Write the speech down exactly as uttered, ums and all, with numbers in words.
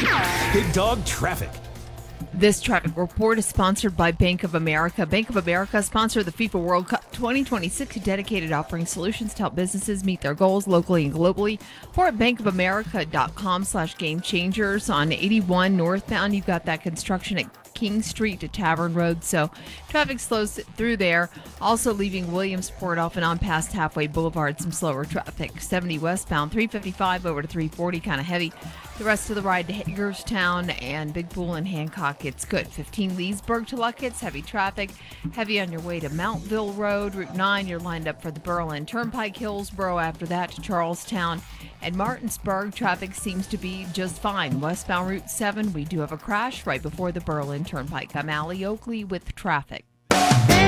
Big Dog Traffic. This traffic report is sponsored by Bank of America. Bank of America, sponsor of the FIFA World Cup twenty twenty-six, dedicated offering solutions to help businesses meet their goals locally and globally. Or at bankofamerica.com slash game changers. On eighty-one northbound, you've got that construction at King Street to Tavern Road, so traffic slows through there. Also leaving Williamsport off and on past Halfway Boulevard, some slower traffic. seventy westbound, three fifty-five over to three forty, kind of heavy. The rest of the ride to Hagerstown and Big Pool and Hancock, it's good. fifteen Leesburg to Luckett's, heavy traffic. Heavy on your way to Mountville Road. Route nine, you're lined up for the Berlin Turnpike. Hillsboro after that to Charlestown. And Martinsburg, traffic seems to be just fine. Westbound Route seven, we do have a crash right before the Berlin Turnpike. I'm Allie Oakley with traffic.